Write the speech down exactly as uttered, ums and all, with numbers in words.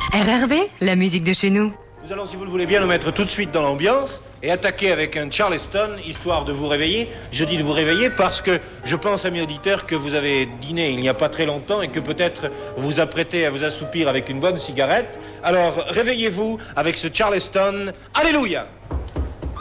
R R B, la musique de chez nous. Nous allons, si vous le voulez bien, nous mettre tout de suite dans l'ambiance et attaquer avec un Charleston, histoire de vous réveiller. Je dis de vous réveiller parce que je pense, amis auditeurs, que vous avez dîné il n'y a pas très longtemps et que peut-être vous vous apprêtez à vous assoupir avec une bonne cigarette. Alors, réveillez-vous avec ce Charleston. Alléluia!